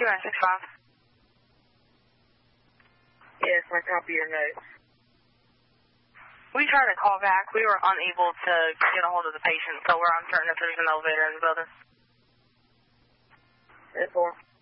2965. Yes, I copy your notes. We tried to call back. We were unable to get a hold of the patient, so we're uncertain if there's an elevator in the building. 4.